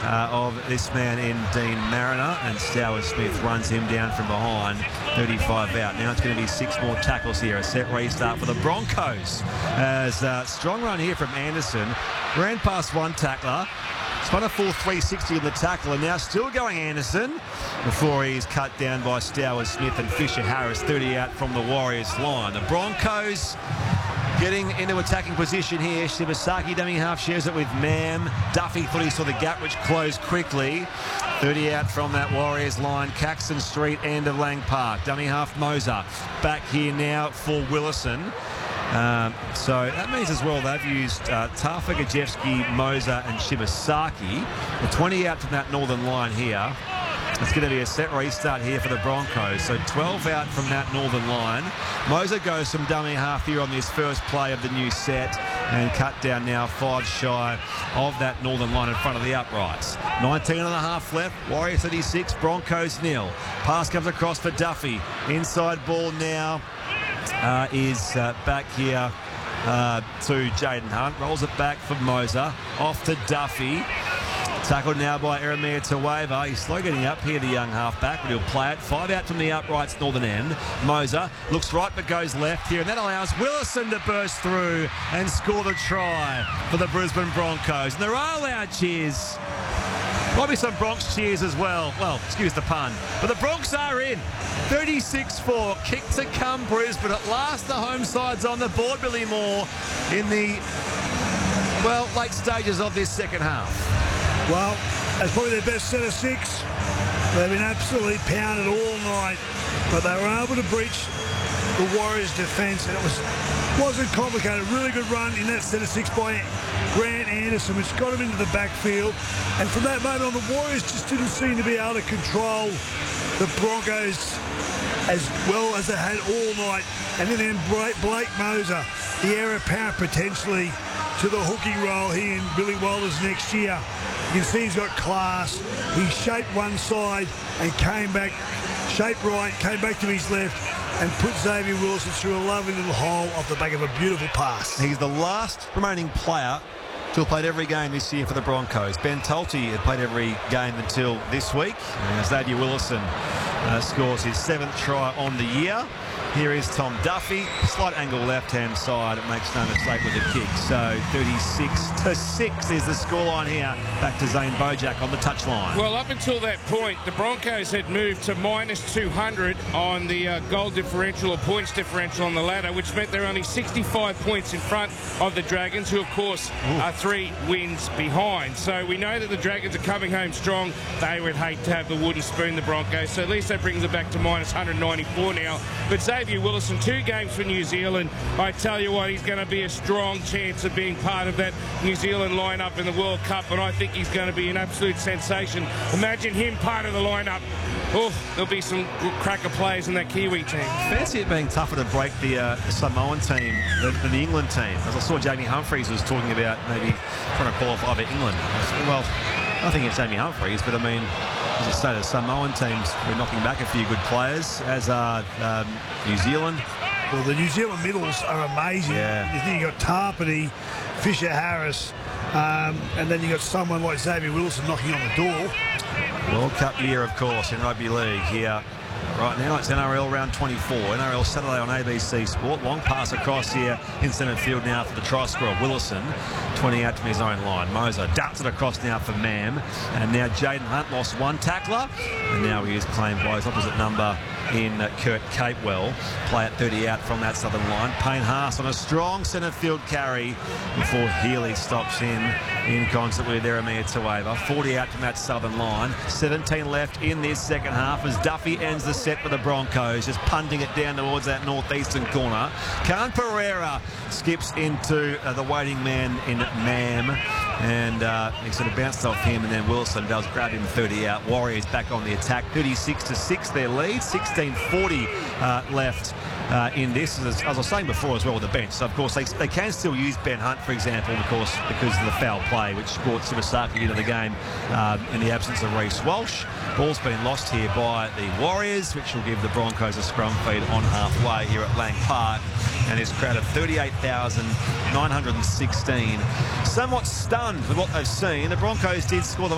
of this man in Dean Mariner, and Stowers Smith runs him down from behind, 35 out. Now it's going to be 6 more tackles here. A set restart for the Broncos. As strong run here from Anderson. Ran past one tackler. Spun a full 360 in the tackle, and now still going Anderson before he's cut down by Stowers Smith and Fisher Harris, 30 out from the Warriors line. The Broncos getting into attacking position here. Shibasaki, dummy half, shares it with Mam. Duffy thought he saw the gap, which closed quickly. 30 out from that Warriors line. Caxton Street, end of Lang Park. Dummy half Moser. Back here now for Willison. So that means as well they've used Tafa, Gajewski, Moser and Shibasaki. The 20 out from that northern line here. It's going to be a set restart here for the Broncos. So 12 out from that northern line. Moser goes from dummy half here on this first play of the new set and cut down now 5 shy of that northern line in front of the uprights. 19 and a half left. Warriors 36, Broncos 0. Pass comes across for Duffy. Inside ball now is back here to Jaden Hunt. Rolls it back for Moser. Off to Duffy. Tackled now by Eremia Taweva. He's slow getting up here, the young halfback, but he'll play it. 5 out from the uprights northern end. Moser looks right but goes left here, and that allows Willison to burst through and score the try for the Brisbane Broncos. And there are loud cheers. Might be some Bronx cheers as well. Well, excuse the pun. But the Bronx are in. 36-4. Kick to come, Brisbane. At last the home side's on the board, Billy Moore, in the, well, late stages of this second half. Well, that's probably their best set of 6. They've been absolutely pounded all night, but they were able to breach the Warriors' defence, and it wasn't complicated. Really good run in that set of 6 by Grant Anderson, which got him into the backfield. And from that moment on, the Warriors just didn't seem to be able to control the Broncos as well as they had all night. And then Blake Moser, the heir apparent potentially to the hooking role here in Billy Walters next year. You can see he's got class. He shaped one side and came back, shaped right, came back to his left and put Xavier Willison through a lovely little hole off the back of a beautiful pass. He's the last remaining player to have played every game this year for the Broncos. Ben Tulty had played every game until this week. And Xavier Willison scores his 7th try on the year. Here is Tom Duffy, slight angle left-hand side. It makes no mistake with the kick. So 36-6 is the scoreline here. Back to Zane Bojack on the touchline. Well, up until that point, the Broncos had moved to -200 on the goal differential or points differential on the ladder, which meant they're only 65 points in front of the Dragons, who, of course, are 3 wins behind. So we know that the Dragons are coming home strong. They would hate to have the wooden spoon, the Broncos. So at least that brings it back to -194 now. But Xavier Willison, 2 games for New Zealand. I tell you what, he's going to be a strong chance of being part of that New Zealand lineup in the World Cup, and I think he's going to be an absolute sensation. Imagine him part of the lineup. Oh, there'll be some cracker players in that Kiwi team. Fancy it being tougher to break the Samoan team than the England team. As I saw Jamie Humphries was talking about maybe trying to qualify for England. Well, nothing against Jamie Humphries, but I mean, as I say, the Samoan teams were knocking back a few good players, as are New Zealand. Well, the New Zealand middles are amazing. Yeah. You think you've got Tarpany, Fisher Harris, and then you've got someone like Xavier Willison knocking on the door. World Cup year, of course, in rugby league here. Right now it's NRL round 24. NRL Saturday on ABC Sport. Long pass across here in centre field now for the try scorer, Willison. 20 out from his own line. Moser darts it across now for Mam. And now Jaden Hunt lost 1 tackler. And now he is claimed by his opposite number in Kurt Capewell. Play at 30 out from that southern line. Payne Haas on a strong centre field carry before Healy stops him in concert with Eremia Taweva. 40 out from that southern line. 17 left in this second half as Duffy ends the set for the Broncos, just punting it down towards that northeastern corner. Khan Pereira skips into the waiting man in Mam, and he sort of bounced off him, and then Wilson does grab him 30 out. Warriors back on the attack, 36-6 their lead, 16:40 left in this, as I was saying before as well, with the bench. So of course they can still use Ben Hunt, for example, of course, because of the foul play which brought Shibasaki into the game in the absence of Reece Walsh. Ball's been lost here by the Warriors, which will give the Broncos a scrum feed on halfway here at Lang Park, and this crowd of 38,916 somewhat stunned with what they've seen. The Broncos did score the